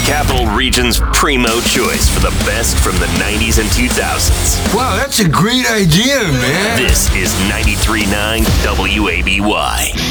Capital Region's primo choice for the best from the 90s and 2000s. Wow, that's a great idea, man. This is 93.9 WABY.